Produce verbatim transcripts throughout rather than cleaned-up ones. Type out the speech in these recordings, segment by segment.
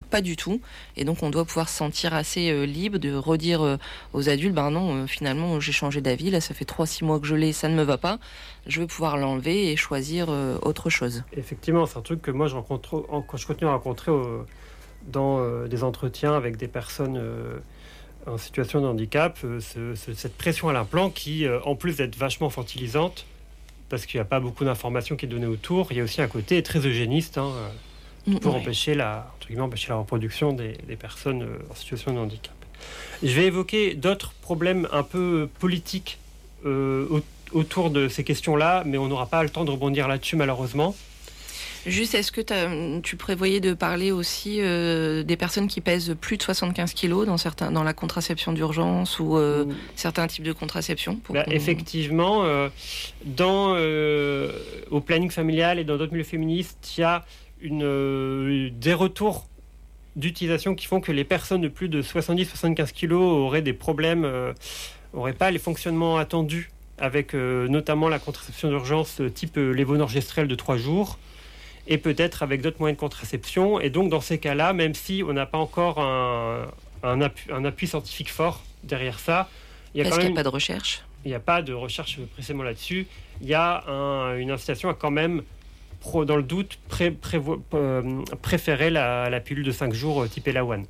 pas du tout. Et donc, on doit pouvoir se sentir assez euh, libre de redire euh, aux adultes, ben non, euh, finalement, j'ai changé d'avis. Là, ça fait trois six mois que je l'ai, ça ne me va pas. Je vais pouvoir l'enlever et choisir euh, autre chose. Effectivement, c'est un truc que moi, je rencontre, quand je continue à rencontrer euh, dans euh, des entretiens avec des personnes euh, en situation de handicap, euh, ce, ce, cette pression à l'implant qui, euh, en plus d'être vachement infantilisante, parce qu'il n'y a pas beaucoup d'informations qui est donnée autour, il y a aussi un côté très eugéniste hein, pour ouais. empêcher, la, entre guillemets, empêcher la reproduction des, des personnes euh, en situation de handicap. Je vais évoquer d'autres problèmes un peu politiques euh, au, autour de ces questions-là, mais on n'aura pas le temps de rebondir là-dessus malheureusement. Juste, est-ce que tu prévoyais de parler aussi euh, des personnes qui pèsent plus de soixante-quinze kilos dans, certains, dans la contraception d'urgence ou euh, mmh. certains types de contraception pour bah, qu'on... Effectivement, euh, dans, euh, au planning familial et dans d'autres milieux féministes, il y a une, euh, des retours d'utilisation qui font que les personnes de plus de soixante-dix à soixante-quinze kilos auraient des problèmes, euh, n'auraient pas les fonctionnements attendus avec euh, notamment la contraception d'urgence type euh, lévonorgestrel de trois jours. Et peut-être avec d'autres moyens de contraception. Et donc, dans ces cas-là, même si on n'a pas encore un, un, appui, un appui scientifique fort derrière ça... Il y a Parce quand même, qu'il n'y a pas de recherche Il n'y a pas de recherche précisément là-dessus. Il y a un, une incitation à quand même, pro, dans le doute, pré, prévo, euh, préférer la, la pilule de cinq jours type Elawan.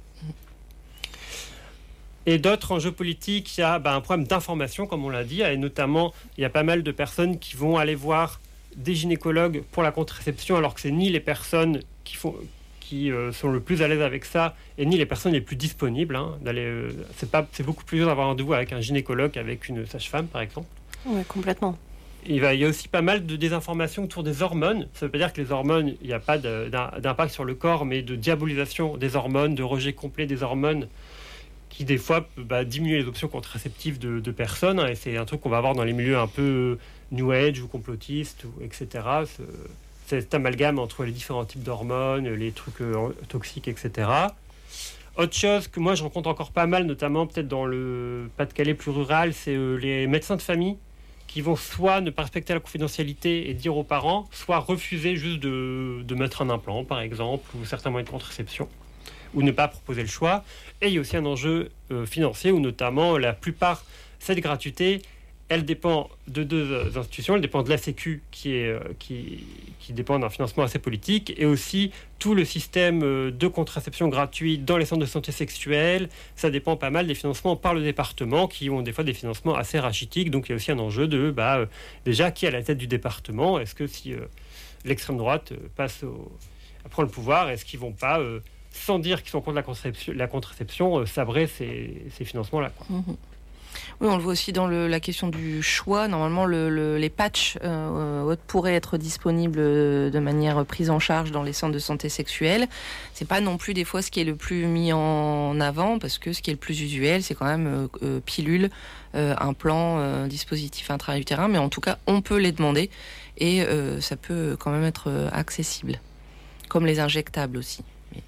Et d'autres enjeux politiques, il y a bah, un problème d'information, comme on l'a dit. Et notamment, il y a pas mal de personnes qui vont aller voir des gynécologues pour la contraception, alors que c'est ni les personnes qui, font, qui euh, sont le plus à l'aise avec ça, et ni les personnes les plus disponibles. Hein, d'aller, euh, c'est, pas, c'est beaucoup plus dur d'avoir un rendez-vous avec un gynécologue qu'avec une sage-femme, par exemple. Oui, complètement. Il, va, il y a aussi pas mal de désinformation autour des hormones. Ça ne veut pas dire que les hormones, il n'y a pas de, d'un, d'impact sur le corps, mais de diabolisation des hormones, de rejet complet des hormones, qui des fois peut bah, diminuer les options contraceptives de, de personnes. Hein, et c'est un truc qu'on va avoir dans les milieux un peu New Age ou complotistes, ou, et cetera. Ce, cet amalgame entre les différents types d'hormones, les trucs euh, toxiques, et cetera. Autre chose que moi je rencontre encore pas mal, notamment peut-être dans le Pas-de-Calais plus rural, c'est euh, les médecins de famille qui vont soit ne pas respecter la confidentialité et dire aux parents, soit refuser juste de, de mettre un implant, par exemple, ou certains moyens de contraception, ou ne pas proposer le choix. Et il y a aussi un enjeu euh, financier, où notamment la plupart, cette gratuité, elle dépend de deux institutions. Elle dépend de la Sécu, qui, est, euh, qui, qui dépend d'un financement assez politique, et aussi tout le système euh, de contraception gratuite dans les centres de santé sexuelle. Ça dépend pas mal des financements par le département, qui ont des fois des financements assez rachitiques. Donc il y a aussi un enjeu de, bah, euh, déjà, qui est à la tête du département? Est-ce que si euh, l'extrême droite euh, passe au, prend le pouvoir, est-ce qu'ils vont pas... Euh, sans dire qu'ils sont contre la contraception, la contraception euh, sabrer ces, ces financements-là, quoi. Mmh. Oui, on le voit aussi dans le, la question du choix. Normalement, le, le, les patchs euh, pourraient être disponibles de manière prise en charge dans les centres de santé sexuelle. C'est pas non plus des fois ce qui est le plus mis en avant, parce que ce qui est le plus usuel, c'est quand même euh, pilule, euh, implant, euh, dispositif intra-utérin. Mais en tout cas, on peut les demander et euh, ça peut quand même être accessible, comme les injectables aussi.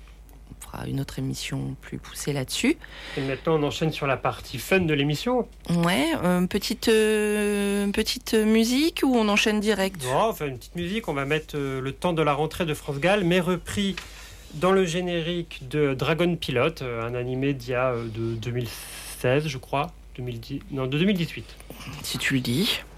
Une autre émission plus poussée là-dessus. Et maintenant, on enchaîne sur la partie fun de l'émission. Ouais, euh, petite, euh, petite musique ou on enchaîne direct? Non, on fait une petite musique. On va mettre euh, le temps de la rentrée de France Gall, mais repris dans le générique de Dragon Pilot, euh, un animé d'il y a euh, de deux mille seize, je crois. deux mille dix, non, de deux mille dix-huit. Si tu le dis.